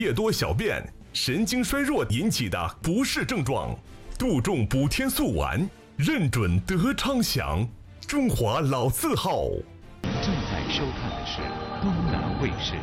夜多小便、神经衰弱引起的不适症状。杜仲补天素丸，认准德昌祥，中华老字号。 正在收看的是东南卫视。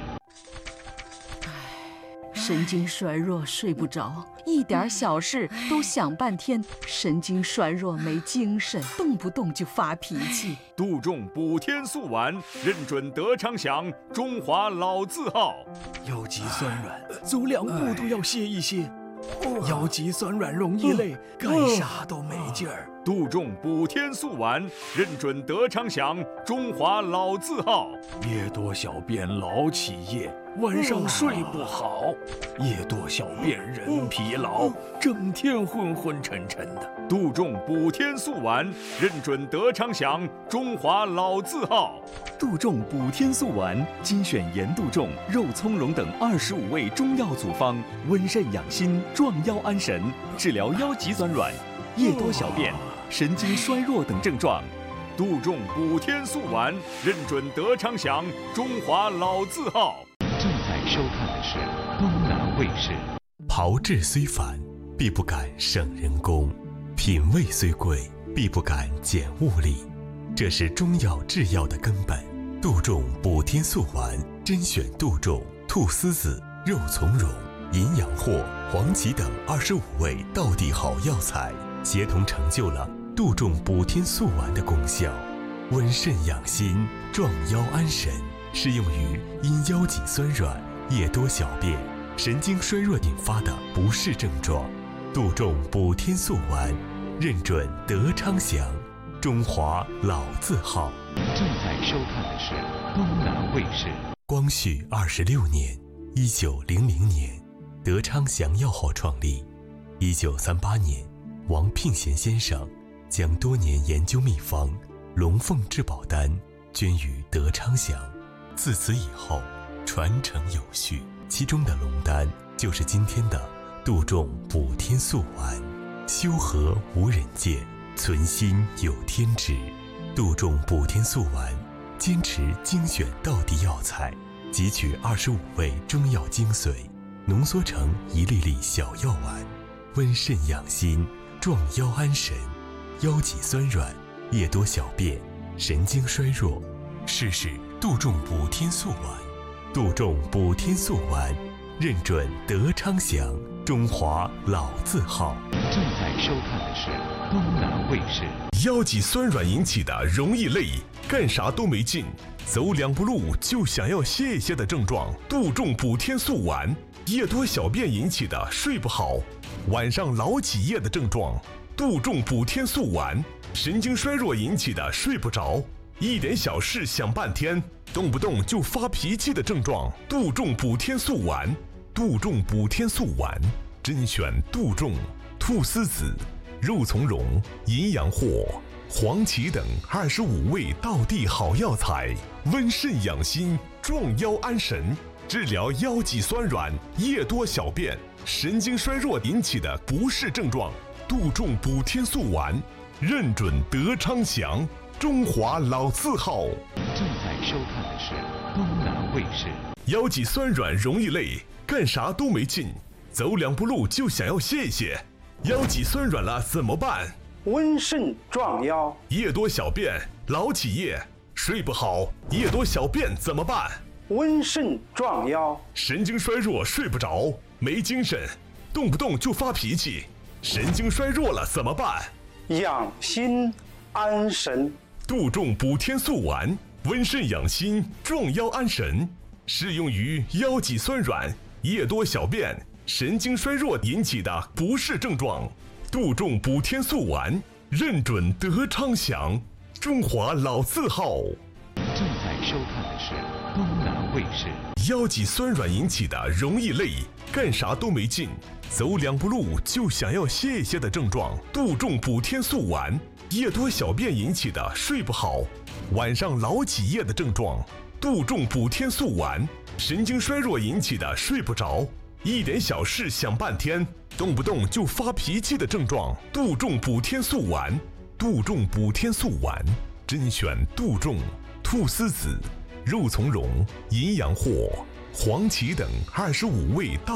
神经衰弱睡不着，一点小事都想半天，神经衰弱没精神，动不动就发脾气。 杜仲补天素丸，认准德昌祥，中华老字号。 腰脊酸软，走两步都要歇一歇。腰脊酸软容易累，干啥都没劲儿。 杜仲补天素丸，认准德昌祥，中华老字号。 夜多小便老起夜，晚上睡不好。夜多小便人疲劳，整天昏昏沉沉的。 杜仲补天素丸，认准德昌祥，中华老字号。 杜仲补天素丸，精选盐杜仲、肉苁蓉等25味中药组方，温肾养心，壮腰安神，治疗腰脊酸软、夜多小便、神经衰弱等症状。 杜仲补天素丸，认准德昌祥，中华老字号。 正在收看的是东南卫视。 炮制虽繁，必不敢省人工；品味虽贵，必不敢减物力。这是中药制药的根本。杜仲补天素丸，甄选杜仲、菟丝子、肉苁蓉、银阳藿、黄芪等25味道地好药材，协同成就了杜仲补天素丸的功效。温肾养心，壮腰安神，适用于因腰脊酸软、夜多小便、神经衰弱引发的不适症状。杜仲补天素丸，认准德昌祥，中华老字号。 正在收看的是东南卫视。 光绪26年，1900年，德昌祥药号创立。1938年，王聘贤先生将多年研究秘方龙凤至宝丹捐于德昌祥。自此以后，传承有序，其中的龙丹就是今天的杜仲补天素丸。修和无人见，存心有天知。杜仲补天素丸，坚持精选道地药材，汲取25味中药精髓，浓缩成一粒粒小药丸，温肾养心，壮腰安神。腰脊酸软、夜多小便、神经衰弱，试试杜仲补天素丸。杜仲补天素丸，认准德昌祥，中华老字号。 正在收看的是东南卫视。 腰脊酸软引起的容易累、干啥都没劲、走两步路就想要歇一歇的症状，杜仲补天素丸。夜多小便引起的睡不好、晚上老起夜的症状，杜仲补天素丸。神经衰弱引起的睡不着、一点小事想半天、动不动就发脾气的症状，杜仲补天素丸。杜仲补天素丸，甄选杜仲、菟丝子、肉苁蓉、银阳藿、黄芪等25味道地好药材，温肾养心，壮腰安神，治疗腰脊酸软、夜多小便、神经衰弱引起的不适症状。杜仲补天素丸，认准德昌祥，中华老字号。 正在收看的是东南卫视。 腰脊酸软容易累，干啥都没劲，走两步路就想要歇一歇。腰脊酸软了怎么办？ 温肾壮腰。 夜多小便，老起夜，睡不好，夜多小便怎么办？ 温肾壮腰。 神经衰弱睡不着，没精神，动不动就发脾气，神经衰弱了怎么办？ 养心安神。 杜仲补天素丸，温肾养心，壮腰安神，适用于腰脊酸软、夜多小便、神经衰弱引起的不适症状。杜仲补天素丸，认准德昌祥，中华老字号。 正在收看的是东南卫视。 腰脊酸软引起的容易累、干啥都没劲、走两步路就想要歇一歇的症状，杜仲补天素丸。夜多小便引起的睡不好、晚上老起夜的症状，杜仲补天素丸。神经衰弱引起的睡不着、一点小事想半天、动不动就发脾气的症状，杜仲补天素丸。杜仲补天素丸，甄选杜仲、菟丝子、肉苁蓉、银阳藿、黄芪等25味道